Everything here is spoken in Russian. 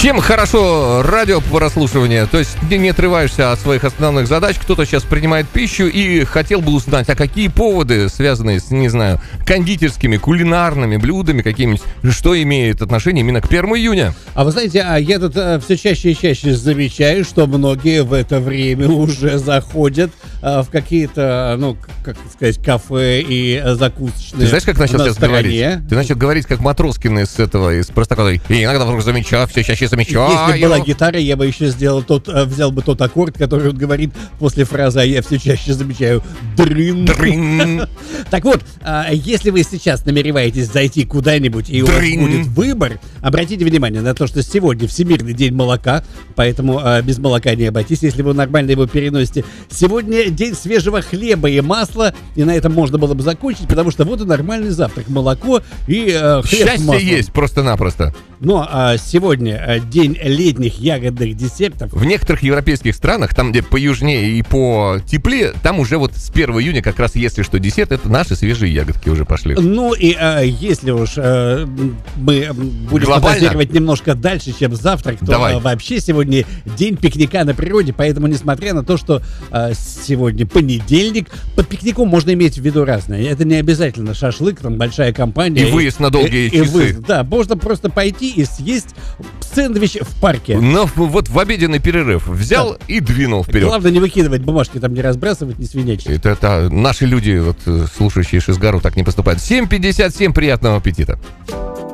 Чем хорошо радио по прослушиванию? То есть ты не отрываешься от своих основных задач, кто-то сейчас принимает пищу и хотел бы узнать, а какие поводы, связанные с, не знаю, кондитерскими, кулинарными блюдами какими-нибудь, что имеет отношение именно к 1 июня? А вы знаете, я тут все чаще и чаще замечаю, что многие в это время уже заходят в какие-то, ну, как сказать, кафе и закусочные. Ты знаешь, как начал сейчас стороне. говорить? Ты начал говорить, как Матроскин из этого, из Простоквашино. И иногда вдруг замечаю, все чаще замечаю. Если была гитара, я бы еще взял бы тот аккорд, который он говорит после фразы, а я все чаще замечаю «дрын». Дрын. Так вот, если вы сейчас намереваетесь зайти куда-нибудь и у вас будет выбор, обратите внимание на то, что сегодня Всемирный день молока, поэтому без молока не обойтись, если вы нормально его переносите. Сегодня день свежего хлеба и масла, и на этом можно было бы закончить, потому что вот и нормальный завтрак. Молоко и хлеб с Счастье маслом. есть просто-напросто. Но сегодня день летних ягодных десертов. В некоторых европейских странах, там, где поюжнее и потеплее, там уже вот с 1 июня как раз, если что, десерт, это наши свежие ягодки уже пошли. Ну и если уж мы будем фантазировать немножко дальше, чем завтрак, то вообще сегодня день пикника на природе, поэтому, несмотря на то, что сегодня понедельник, под пикником можно иметь в виду разное. Это не обязательно шашлык, там большая компания. И выезд на долгие часы. Да, можно просто пойти и съесть сэндвич в парке. Но вот в обеденный перерыв взял и двинул вперед. Главное не выкидывать бумажки, там не разбрасывать, не свинячить. Это наши люди, вот, слушающие Шизгару, так не поступают. 7:57, приятного аппетита.